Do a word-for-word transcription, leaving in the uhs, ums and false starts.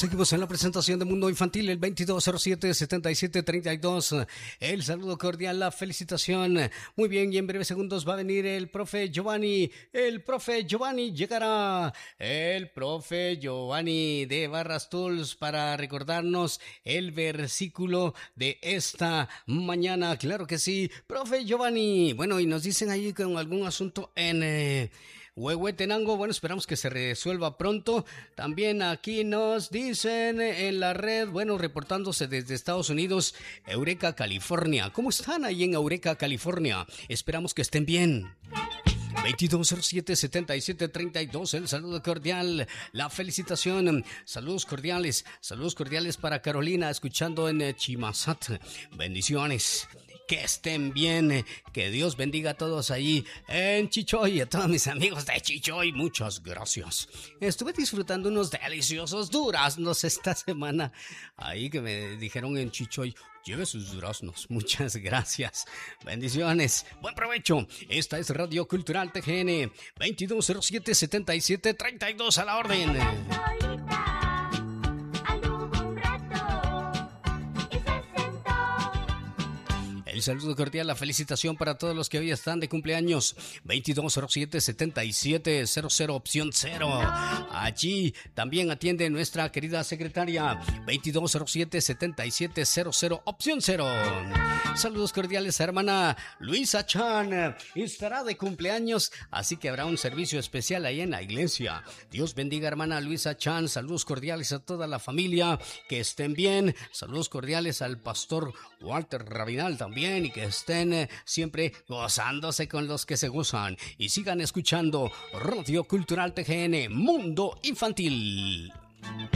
Seguimos en la presentación de Mundo Infantil, el veintidós cero siete, setenta y siete treinta y dos. El saludo cordial, la felicitación. Muy bien, y en breves segundos va a venir el profe Giovanni. El profe Giovanni llegará. El profe Giovanni de Barras Tools para recordarnos el versículo de esta mañana. Claro que sí, profe Giovanni. Bueno, y nos dicen ahí con algún asunto en... Eh, Huehuetenango, bueno, esperamos que se resuelva pronto. También aquí nos dicen en la red, bueno, reportándose desde Estados Unidos, Eureka, California. ¿Cómo están ahí en Eureka, California? Esperamos que estén bien. veintidós cero siete, setenta y siete treinta y dos, el saludo cordial, la felicitación, saludos cordiales, saludos cordiales para Carolina, escuchando en Chimasat. Bendiciones. Que estén bien, que Dios bendiga a todos ahí en Chichoy, a todos mis amigos de Chichoy, muchas gracias. Estuve disfrutando unos deliciosos duraznos esta semana, ahí que me dijeron en Chichoy, lleve sus duraznos, muchas gracias, bendiciones, buen provecho. Esta es Radio Cultural T G N, veintidós cero siete, setenta y siete treinta y dos a la orden. El saludo cordial, la felicitación para todos los que hoy están de cumpleaños. veintidós cero siete, setenta y siete cero cero, opción cero. Allí también atiende nuestra querida secretaria. veintidós cero siete, setenta y siete cero cero, opción cero. Saludos cordiales a hermana Luisa Chan. Estará de cumpleaños, así que habrá un servicio especial ahí en la iglesia. Dios bendiga, hermana Luisa Chan. Saludos cordiales a toda la familia. Que estén bien. Saludos cordiales al pastor Walter Rabinal también. Y que estén eh, siempre gozándose con los que se gozan. Y sigan escuchando Radio Cultural T G N, Mundo Infantil.